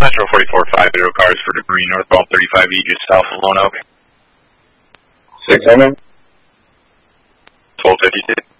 Metro 44-5, 0 cars for debris northbound 35E just south of Lone Oak. 600? 1252.